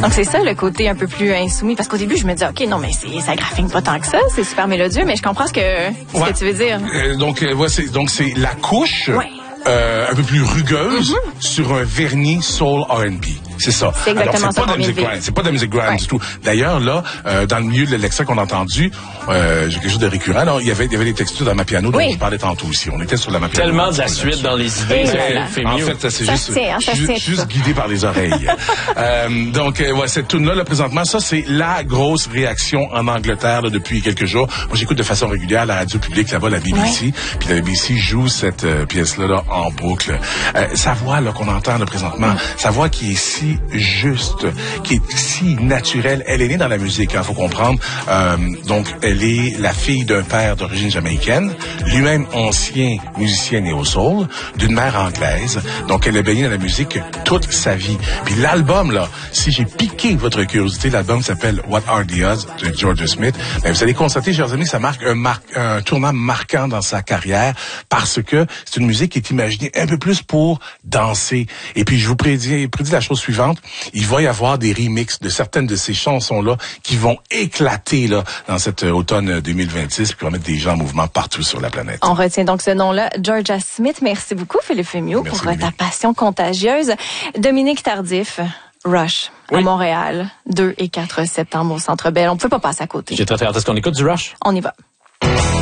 Donc c'est ça le côté un peu plus insoumis, parce qu'au début je me disais ok non mais ça graffine pas tant que ça, c'est super mélodieux, mais je comprends ce que tu veux dire. Donc c'est la couche. Ouais. Un peu plus rugueuse sur un vernis soul R&B. C'est ça. C'est exactement ça qu'on vient de vivre. C'est pas de la musique grind du tout. D'ailleurs, là, dans le milieu de l'extrait qu'on a entendu, j'ai quelque chose de récurrent. Alors, il y avait des textures dans ma piano dont je parlais tantôt aussi. On était sur la piano. Tellement de la suite dans les idées. En fait, c'est juste guidé par les oreilles. Donc, cette tune-là, présentement, ça, c'est la grosse réaction en Angleterre là, depuis quelques jours. Moi, j'écoute de façon régulière la radio publique là-bas, la BBC. Puis la BBC joue cette pièce-là là, en boucle. Sa voix là qu'on entend là, présentement, sa voix qui est si juste, qui est si naturelle. Elle est née dans la musique, faut comprendre. Donc, elle est la fille d'un père d'origine jamaïcaine, lui-même ancien musicien néo-soul, d'une mère anglaise. Donc, elle a baigné dans la musique toute sa vie. Puis l'album, là, si j'ai piqué votre curiosité, l'album s'appelle What Are the Odds de Georgia Smith. Ben, vous allez constater, chers amis, ça marque un tournant marquant dans sa carrière parce que c'est une musique qui est imaginée un peu plus pour danser. Et puis, je vous prédis la chose suivante. Il va y avoir des remixes de certaines de ces chansons-là qui vont éclater là dans cet automne 2026 puis qui vont mettre des gens en mouvement partout sur la planète. On retient donc ce nom-là, Georgia Smith. Merci beaucoup, Philippe Fémiot, pour ta passion contagieuse. Dominique Tardif, Rush, à Montréal, 2 et 4 septembre au Centre Bell. On ne peut pas passer à côté. J'ai très hâte. Est-ce qu'on écoute du Rush? On y va.